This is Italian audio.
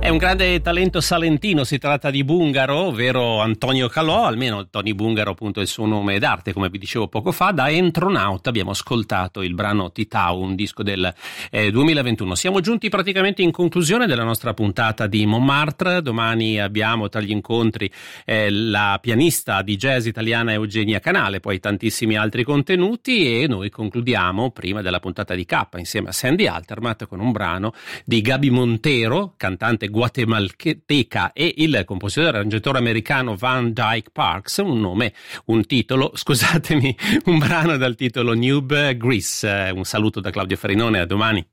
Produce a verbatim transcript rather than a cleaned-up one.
È un grande talento salentino, si tratta di Bungaro, ovvero Antonio Calò, almeno Tony Bungaro appunto è il suo nome d'arte, come vi dicevo poco fa. Da Entronauta abbiamo ascoltato il brano Titau, un disco del eh, duemilaventuno. Siamo giunti praticamente in conclusione della nostra puntata di Montmartre. Domani abbiamo tra gli incontri eh, la pianista di jazz italiana Eugenia Canale, poi tantissimi altri contenuti, e noi concludiamo prima della puntata di K insieme a Sandy Altermatt con un brano di Gaby Montero, cantante guatemalteca, e il compositore e arrangiatore americano Van Dyke Parks, un nome, un titolo, scusatemi, un brano dal titolo Nube Grease. Un saluto da Claudio Farinone, a domani.